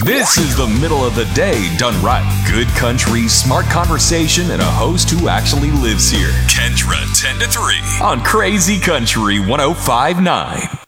This is the middle of the day done right. Good country, smart conversation, and a host who actually lives here. Kendra 10 to 3 on Crazy Country 105.9.